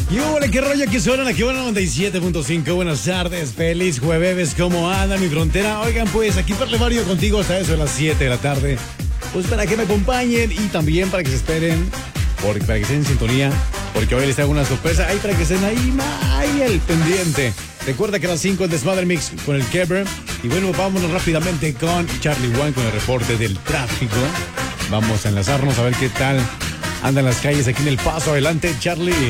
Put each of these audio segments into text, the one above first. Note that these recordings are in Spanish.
Y hola, qué rollo que suenan aquí, bueno, 97.5. Buenas tardes, feliz jueves, ¿cómo anda mi frontera? Oigan, pues aquí Parlevario contigo hasta eso de las 7 de la tarde. Pues para que me acompañen y también para que se esperen, para que estén en sintonía, porque hoy les traigo una sorpresa. Ahí para que estén ahí el pendiente. Recuerda que a las 5 el Desmadre Mix con el Kevin. Y bueno, vámonos rápidamente con Charlie One con el reporte del tráfico. Vamos a enlazarnos a ver qué tal andan las calles aquí en El Paso. Adelante, Charlie.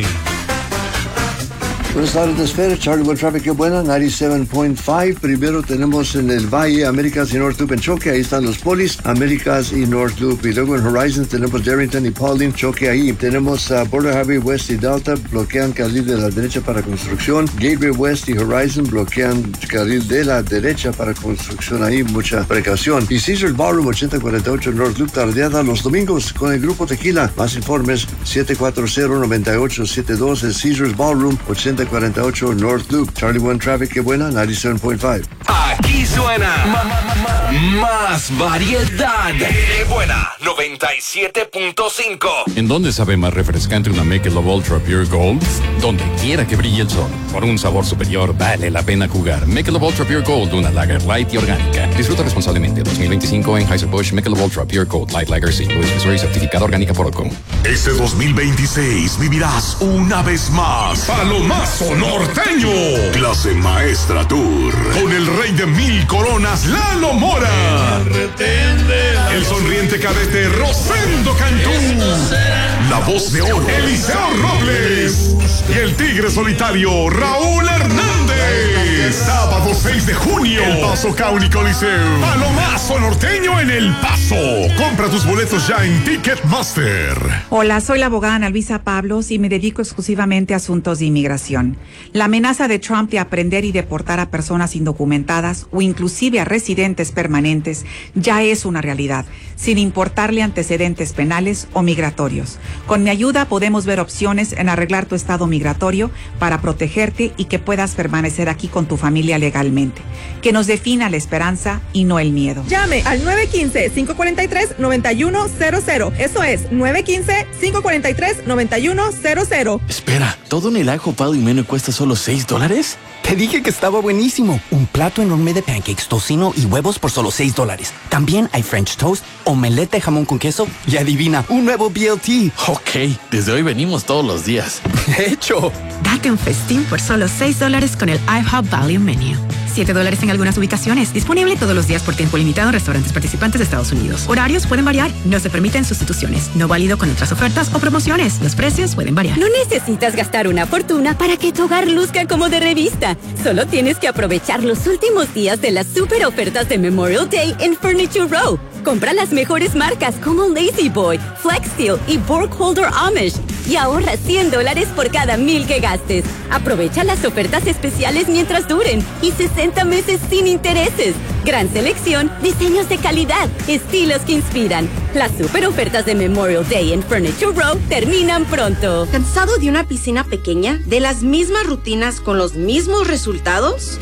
Buenas tardes, espera, Charlie One Traffic, qué buena, 97.5. Primero tenemos en el Valle, Américas y North Loop en choque, ahí están los polis, Américas y North Loop. Y luego en Horizon tenemos Darrington y Paulding, choque ahí. Tenemos Border Highway West y Delta, bloquean carril de la derecha para construcción. Gateway West y Horizon bloquean carril de la derecha para construcción ahí, mucha precaución. Y Caesars Ballroom 8048 North Loop, tardeada los domingos con el Grupo Tequila. Más informes, 740-9872, el Caesars Ballroom 8048 North Loop. Charlie One Traffic, qué buena, 97.5. Aquí suena más variedad. ¡Qué buena! 97.5. ¿En dónde sabe más refrescante una Michelob Ultra Pure Gold? Donde quiera que brille el sol. Por un sabor superior vale la pena jugar. Michelob Ultra Pure Gold, una lager light y orgánica. Disfruta responsablemente. 2025 Anheuser-Busch Michelob Ultra Pure Gold Light Lager St. Louis, Missouri, certificado orgánica por OCO. Este 2026 vivirás una vez más Palomazo Norteño. Clase Maestra Tour. Con el rey de 1000 coronas, Lalo Mora. El sonriente cadete Rosendo Cantú. La voz de oro, Eliseo Robles. Y el tigre solitario, Raúl Hernández. Sábado 6 de junio, El Paso County Coliseo. Palomazo Norteño en El Paso. Compra tus boletos ya en Ticketmaster. Hola, soy la abogada Ana Luisa Pablos y me dedico exclusivamente a asuntos de inmigración. La amenaza de Trump de aprender y deportar a personas indocumentadas o inclusive a residentes permanentes ya es una realidad, sin importarle antecedentes penales o migratorios. Con mi ayuda podemos ver opciones en arreglar tu estado migratorio para protegerte y que puedas permanecer aquí con tu familia legalmente. Que nos defina la esperanza y no el miedo. Llame al 915-543-9100. Eso es, 915-543-9100. Espera, ¿todo en el ajo palo y menú cuesta solo $6? Te dije que estaba buenísimo. Un plato enorme de pancakes, tocino y huevos por solo $6. También hay French toast, omelette de jamón con queso y adivina, un nuevo BLT. Ok, desde hoy venimos todos los días. ¡Hecho! Date un festín por solo $6 con el IHOP Value Menu. $7 en algunas ubicaciones. Disponible todos los días por tiempo limitado en restaurantes participantes de Estados Unidos. Horarios pueden variar. No se permiten sustituciones. No válido con otras ofertas o promociones. Los precios pueden variar. No necesitas gastar una fortuna para que tu hogar luzca como de revista. Solo tienes que aprovechar los últimos días de las super ofertas de Memorial Day en Furniture Row. Compra las mejores marcas como Lazy Boy, Flex Steel y Borg Holder Amish. Y ahorra $100 por cada 1,000 que gastes. Aprovecha las ofertas especiales mientras duren y 60 meses sin intereses. Gran selección, diseños de calidad, estilos que inspiran. Las super ofertas de Memorial Day en Furniture Row terminan pronto. ¿Cansado de una piscina pequeña? ¿De las mismas rutinas con los mismos resultados?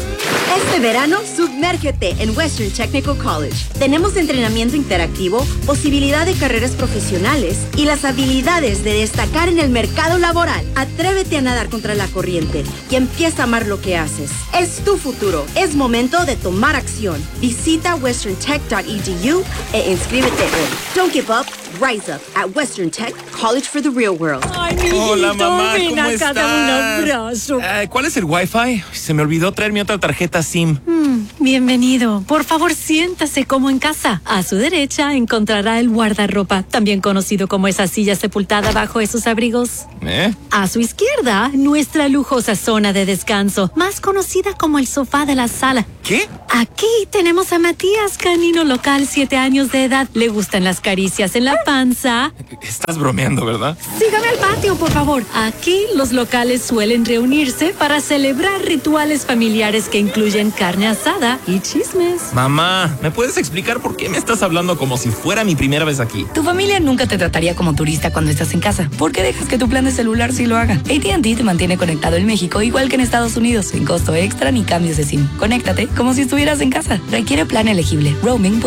Este verano, sumérgete en Western Technical College. Tenemos entrenamiento interactivo, posibilidad de carreras profesionales y las habilidades de destacar en el mercado laboral. Atrévete a nadar contra la corriente y empieza a amar lo que haces. Es tu futuro. Es momento de tomar acción. Visita westerntech.edu e inscríbete hoy. Don't give up. Rise up at Western Tech College for the Real World. Ay, mijito, hola, mamá, ven ¿cómo acá, estás? dame un abrazo. ¿Cuál es el Wi-Fi? Se me olvidó traer mi otra tarjeta SIM. Bienvenido. Por favor, siéntase como en casa. A su derecha encontrará el guardarropa, también conocido como esa silla sepultada bajo esos abrigos. A su izquierda, nuestra lujosa zona de descanso, más conocida como el sofá de la sala. ¿Qué? Aquí tenemos a Matías, canino local, 7 años de edad. Le gustan las caricias en la panza. Estás bromeando, ¿verdad? Sígame al patio, por favor. Aquí los locales suelen reunirse para celebrar rituales familiares que incluyen carne asada y chismes. Mamá, ¿me puedes explicar por qué me estás hablando como si fuera mi primera vez aquí? Tu familia nunca te trataría como turista cuando estás en casa. ¿Por qué dejas que tu plan de celular sí lo haga? AT&T te mantiene conectado en México igual que en Estados Unidos, sin costo extra ni cambios de SIM. Conéctate como si estuvieras en casa. Requiere plan elegible. Roaming